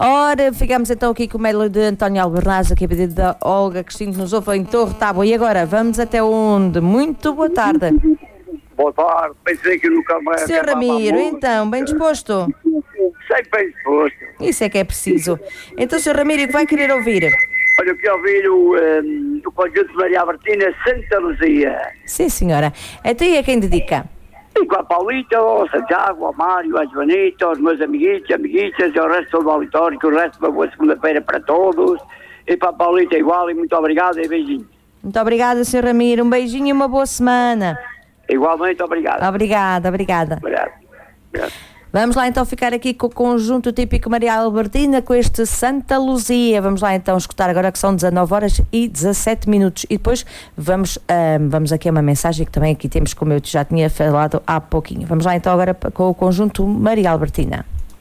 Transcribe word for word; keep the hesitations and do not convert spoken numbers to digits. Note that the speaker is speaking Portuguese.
Ora, ficamos então aqui com o mail de António Albernaz, aqui a pedido da Olga Cristina, que nos ouve em Torre Tábua. E agora, vamos até onde? Muito boa tarde. Boa tarde, pensei que nunca mais... senhor Ramiro, então, bem disposto? Sempre bem disposto. Isso é que é preciso. Então, senhor Ramiro, o que vai querer ouvir? Olha, eu quero ouvir o, um, o conjunto de Maria Albertina Santa Luzia. Sim, senhora. Então, e a quem dedica? E com a Paulita, ao Santiago, ao Mário, à Joanita, aos meus amiguitos, amiguitas, e ao resto do auditório, que o resto de uma boa segunda-feira para todos. E para a Paulita igual, e muito obrigado e beijinhos. Muito obrigada, senhor Ramiro. Um beijinho e uma boa semana. Igualmente, obrigado. Obrigada, obrigada. Obrigado. Obrigado. Vamos lá então ficar aqui com o conjunto típico Maria Albertina, com este Santa Luzia. Vamos lá então escutar agora, que são dezanove horas e dezassete minutos. E depois vamos, um, vamos aqui a uma mensagem que também aqui temos, como eu já tinha falado há pouquinho. Vamos lá então agora com o conjunto Maria Albertina.